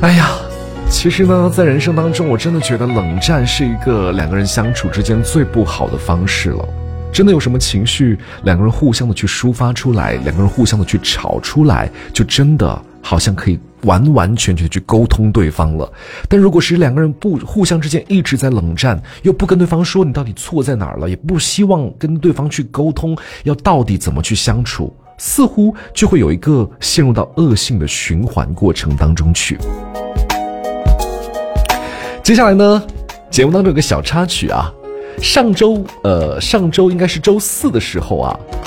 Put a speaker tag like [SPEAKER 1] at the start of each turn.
[SPEAKER 1] 哎呀，其实呢，在人生当中，我真的觉得冷战是一个两个人相处之间最不好的方式了。真的有什么情绪，两个人互相的去抒发出来，两个人互相的去吵出来，就真的好像可以完完全全去沟通对方了。但如果是两个人不互相之间一直在冷战，又不跟对方说你到底错在哪儿了，也不希望跟对方去沟通要到底怎么去相处，似乎就会有一个陷入到恶性的循环过程当中去。接下来呢，节目当中有个小插曲啊，上周应该是周四的时候啊，